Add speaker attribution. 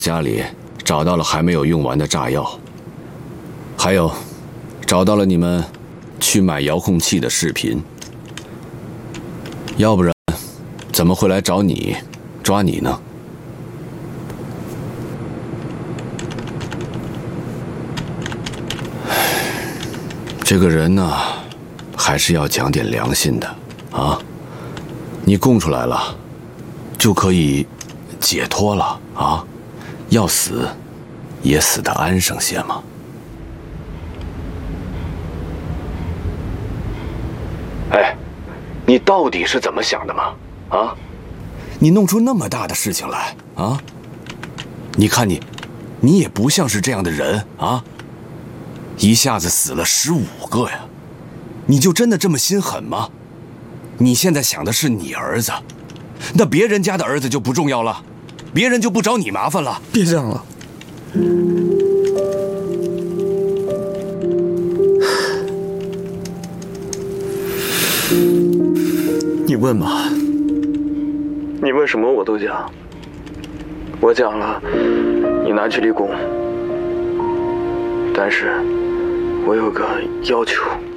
Speaker 1: 家里找到了还没有用完的炸药，还有找到了你们去买遥控器的视频。要不然怎么会来找你抓你呢？这个人呢，还是要讲点良心的啊！你供出来了，就可以解脱了啊！要死，也死得安生些嘛。哎，你到底是怎么想的嘛？啊，你弄出那么大的事情来啊！你看你也不像是这样的人啊！一下子死了15个呀，你就真的这么心狠吗？你现在想的是你儿子，那别人家的儿子就不重要了，别人就不找你麻烦了。
Speaker 2: 别这样了，你问吧，你问什么我都讲，我讲了，你拿去立功，但是我有个要求。